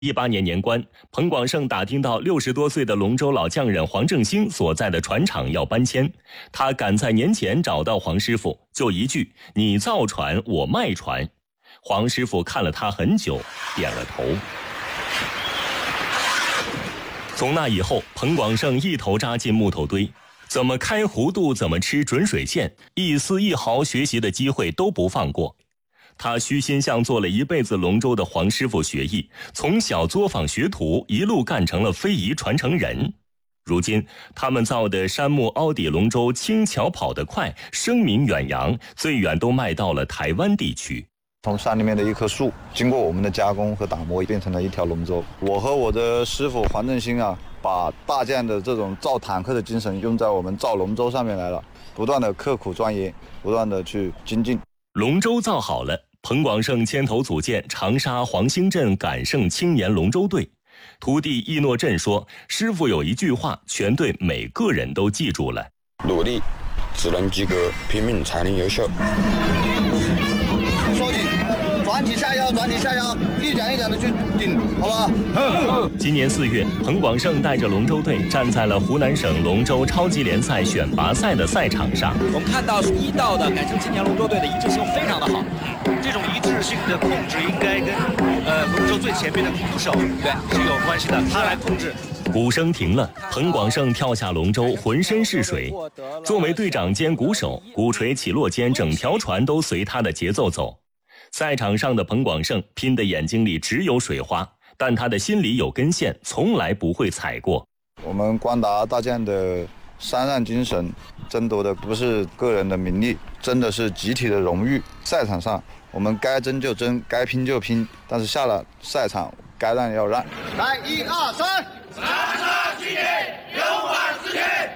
18年年关，彭广胜打听到60多岁的龙舟老匠人黄正兴所在的船厂要搬迁，他赶在年前找到黄师傅，就一句“你造船，我卖船”。黄师傅看了他很久，点了头。从那以后，彭广胜一头扎进木头堆，怎么开弧度，怎么吃准水线，一丝一毫学习的机会都不放过。他虚心向做了一辈子龙舟的黄师傅学艺，从小作坊学徒，一路干成了非遗传承人。如今他们造的杉木凹底龙舟轻巧跑得快，声名远扬，最远都卖到了台湾地区。 从山里面的一棵树，经过我们的加工和打磨，变成了一条龙舟。我和我的师傅黄正兴把大匠的这种造坦克的精神用在我们造龙舟上面来了，不断的刻苦钻研，不断的去精进。 龙舟造好了，彭广胜牵头组建长沙黄兴镇感盛青年龙舟队。徒弟易诺振说，师傅有一句话，全队每个人都记住了： 努力只能及格，拼命才能优秀。 说紧，转体下腰，转体下腰，一点一点的去顶，好不好？ 今年4月，彭广胜带着龙舟队站在了湖南省龙舟超级联赛选拔赛的赛场上。 我们看到1道的感盛青年龙舟队的一致性非常的好，这种一致性的控制应该跟龙舟最前面的鼓手是有关系的，他来控制。 鼓声停了，彭广胜跳下龙舟，浑身是水。作为队长兼鼓手，鼓槌起落间，整条船都随他的节奏走。赛场上的彭广胜拼得眼睛里只有水花，但他的心里有根线，从来不会踩过。 我们光达大将的山让精神，争夺的不是个人的名利，争的是集体的荣誉。赛场上我们该争就争，该拼就拼，但是下了赛场该让要让。来，1、2、3， 长沙青年勇往直前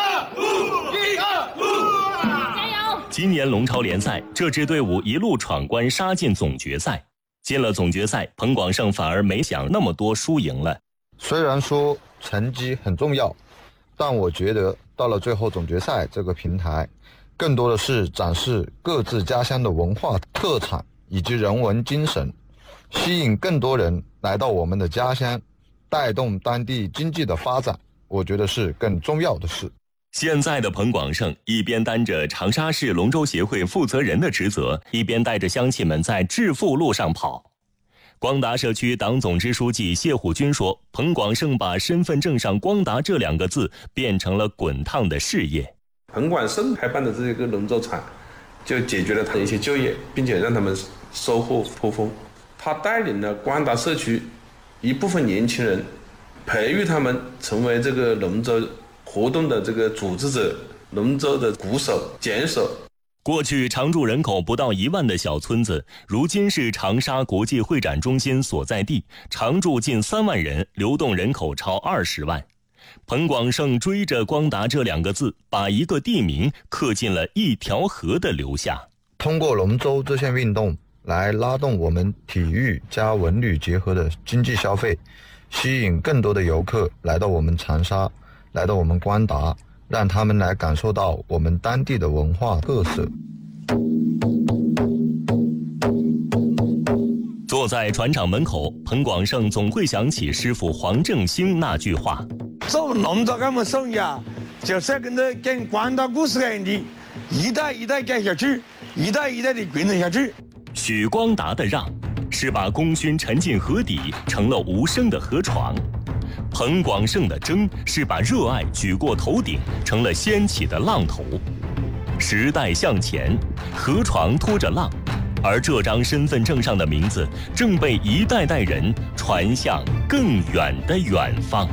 ，1、2、5，1、2、5， 加油！今年龙超联赛，这支队伍一路闯关杀进总决赛。进了总决赛，彭广胜反而没想那么多输赢了。 虽然说成绩很重要，但我觉得到了最后总决赛这个平台，更多的是展示各自家乡的文化特产以及人文精神，吸引更多人来到我们的家乡，带动当地经济的发展，我觉得是更重要的事。 现在的彭广胜一边担着长沙市龙舟协会负责人的职责，一边带着乡亲们在致富路上跑。光达社区党总支书记谢虎军说，彭广胜把身份证上光达这2个字变成了滚烫的事业。 彭广胜开办的这个龙舟厂就解决了他的一些就业，并且让他们收获颇丰。他带领了光达社区一部分年轻人，培育他们成为这个龙舟活动的这个组织者，龙舟的鼓手、桨手。 过去常住人口不到1万的小村子，如今是长沙国际会展中心所在地，常住近3万人，流动人口超20万。彭广胜追着光达这2个字，把一个地名刻进了一条河的流下。 通过龙舟这项运动来拉动我们体育加文旅结合的经济消费，吸引更多的游客来到我们长沙，来到我们光达，让他们来感受到我们当地的文化特色。 坐在船厂门口，彭广胜总会想起师傅黄正兴那句话： 做龙舟这么生意就是跟光达故事一样的，一代一代干下去，一代一代的传承下去。 许光达的让，是把功勋沉进河底，成了无声的河床；彭广胜的争，是把热爱举过头顶，成了掀起的浪头。时代向前，河床拖着浪，而这张身份证上的名字，正被一代代人传向更远的远方。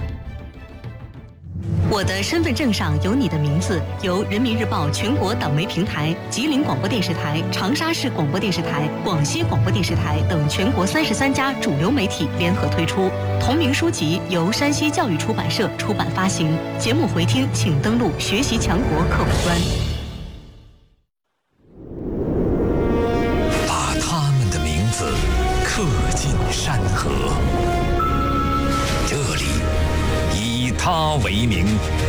我的身份证上有你的名字，由人民日报全国党媒平台、吉林广播电视台、长沙市广播电视台、广西广播电视台等全国33家主流媒体联合推出。同名书籍由山西教育出版社出版发行。节目回听请登录学习强国客户端。 把他们的名字刻进山河，这里以他为名。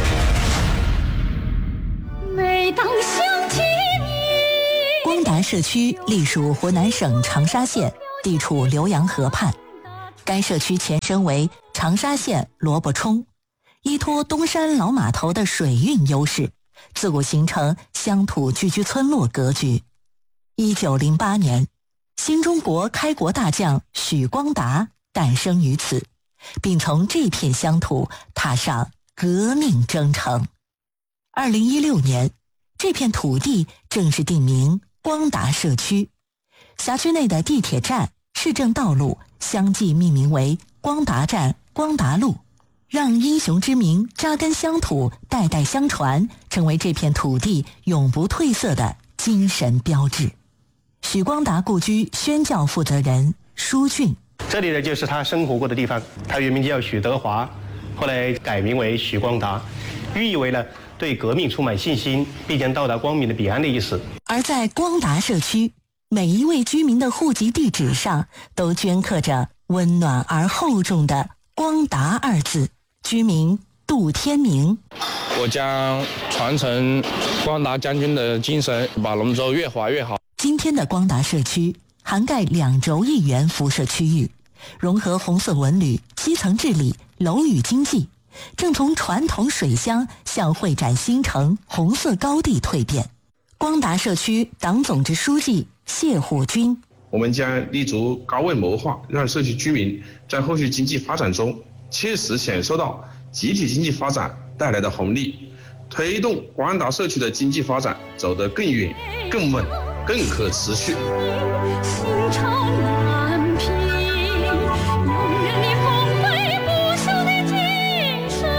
每当想起你。 光达社区隶属湖南省长沙县，地处浏阳河畔。 该社区前身为长沙县萝卜冲，依托东山老码头的水运优势，自古形成乡土聚居村落格局。1908年，新中国开国大将许光达诞生于此，并从这片乡土踏上革命征程。2016年，这片土地正式定名光达社区，辖区内的地铁站、市政道路相继命名为光达站、光达路，让英雄之名扎根乡土，代代相传，成为这片土地永不褪色的精神标志。许光达故居宣教负责人舒俊： 这里呢就是他生活过的地方，他原名叫许德华，后来改名为许光达，寓意为了对革命充满信心，必将到达光明的彼岸的意思。 而在光达社区，每一位居民的户籍地址上都镌刻着温暖而厚重的光达二字。居民杜天明： 我将传承光达将军的精神，把龙舟越划越好。 今天的光达社区涵盖2轴1圆辐射区域，融合红色文旅、基层治理、楼宇经济，正从传统水乡向会展新城红色高地蜕变。光达社区党总支书记谢虎军： 我们将立足高位谋划，让社区居民在后续经济发展中切实享受到集体经济发展带来的红利，推动光达社区的经济发展走得更远、更稳、更可持续。 心潮难平，永远你丰沛不朽的精神。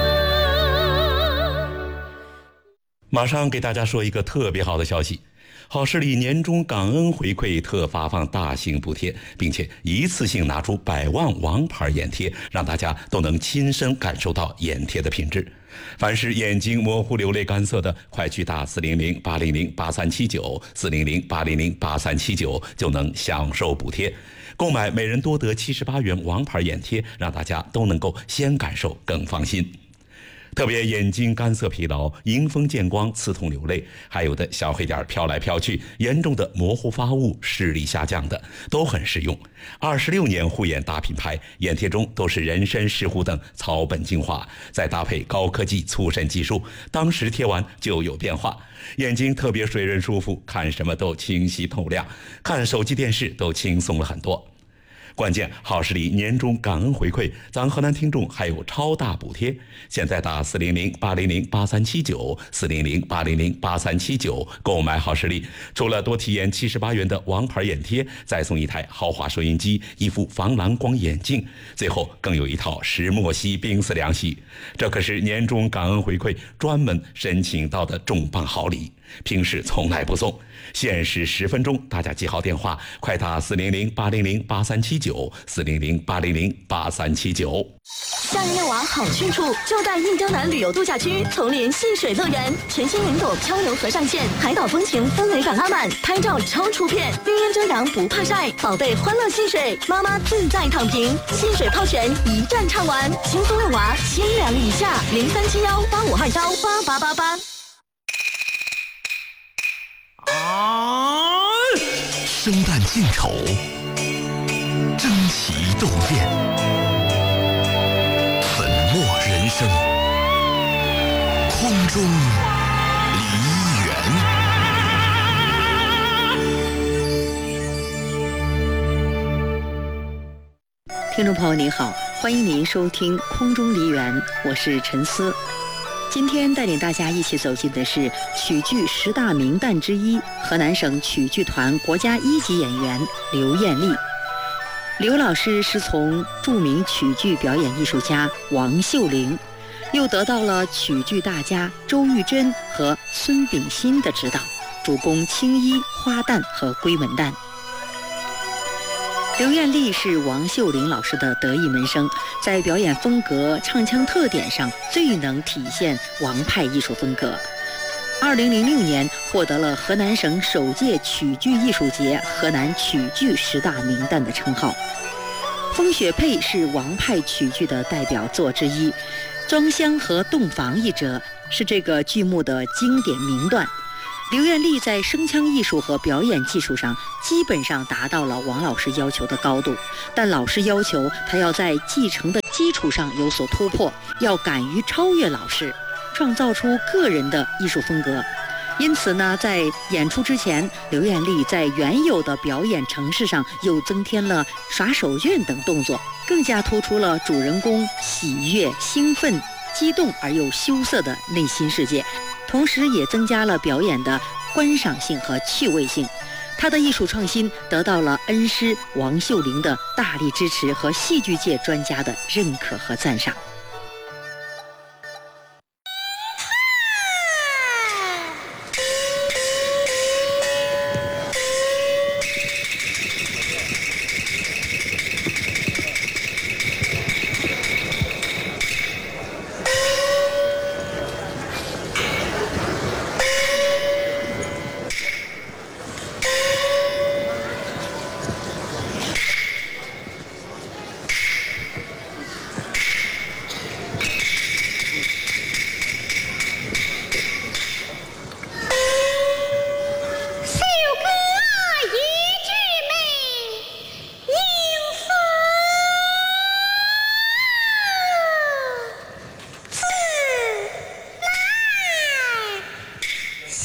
马上给大家说一个特别好的消息，好视力年终感恩回馈特发放大型补贴，并且一次性拿出100万王牌眼贴，让大家都能亲身感受到眼贴的品质。凡是眼睛模糊、流泪、干涩的，快去打400-800-8379 400-800-8379，就能享受补贴。购买每人多得78元王牌眼贴，让大家都能够先感受更放心。特别眼睛干涩疲劳、迎风见光、刺痛流泪，还有的小黑点飘来飘去，严重的模糊发物、视力下降的，都很实用。26年护眼大品牌，眼贴中都是人参、石斛等草本精华，再搭配高科技促渗技术，当时贴完就有变化，眼睛特别水润舒服，看什么都清晰透亮，看手机电视都轻松了很多。关键好视力年终感恩回馈，咱河南听众还有超大补贴，现在打400-800-8379 400-800-8379购买好视力，除了多体验78元的王牌眼贴，再送一台豪华收音机、一副防蓝光眼镜，最后更有一套石墨烯冰丝凉席，这可是年终感恩回馈专门申请到的重磅好礼，平时从来不送，限时10分钟，大家记好电话，快打400-800-8379 400-800-8379。 夏日夜晚好去处，就在印江南旅游度假区丛林戏水乐园，全新云朵漂流河上线，海岛风情氛围感拉满，拍照超出片，绿荫遮阳不怕晒，宝贝欢乐戏水，妈妈自在躺平，戏水泡泉一站唱完，轻松幼娃千两以下，037185218888。 生旦净丑，争奇斗艳，粉墨人生，空中梨园。 听众朋友您好，欢迎您收听空中梨园，我是陈思。今天带领大家一起走进的是曲剧10大名旦之一，河南省曲剧团国家1级演员刘艳丽。刘老师是从著名曲剧表演艺术家王秀龄，又得到了曲剧大家周玉珍和孙炳新的指导，主攻青衣、花旦和闺门旦。刘艳丽是王秀龄老师的得意门生，在表演风格、唱腔特点上最能体现王派艺术风格。2006年获得了河南省首届曲剧艺术节河南曲剧10大名旦的称号。《风雪配》是王派曲剧的代表作之一，《庄香》和《洞房》一折是这个剧目的经典名段。 刘艳丽在声腔艺术和表演技术上基本上达到了王老师要求的高度，但老师要求她要在继承的基础上有所突破，要敢于超越老师，创造出个人的艺术风格。因此呢，在演出之前，刘艳丽在原有的表演程式上又增添了耍手绢等动作，更加突出了主人公喜悦、兴奋、激动而又羞涩的内心世界，同时也增加了表演的观赏性和趣味性。他的艺术创新得到了恩师王秀玲的大力支持和戏剧界专家的认可和赞赏。